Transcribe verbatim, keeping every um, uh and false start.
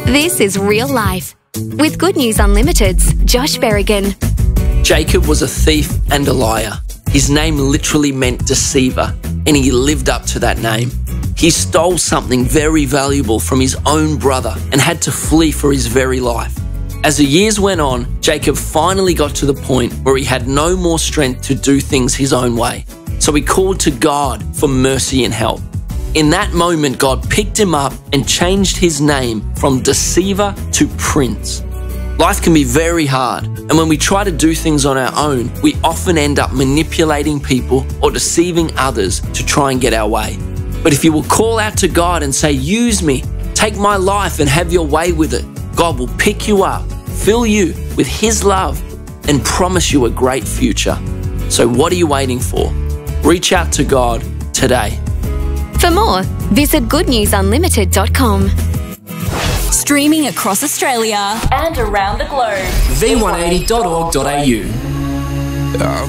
This is Real Life with Good News Unlimited's Josh Berrigan. Jacob was a thief and a liar. His name literally meant deceiver, and he lived up to that name. He stole something very valuable from his own brother and had to flee for his very life. As the years went on, Jacob finally got to the point where he had no more strength to do things his own way. So he called to God for mercy and help. In that moment, God picked him up and changed his name from deceiver to prince. Life can be very hard, and when we try to do things on our own, we often end up manipulating people or deceiving others to try and get our way. But if you will call out to God and say, "Use me, take my life and have your way with it," God will pick you up, fill you with His love, and promise you a great future. So what are you waiting for? Reach out to God today. For more, visit good news unlimited dot com. Streaming across Australia and around the globe. v one eighty dot org dot a u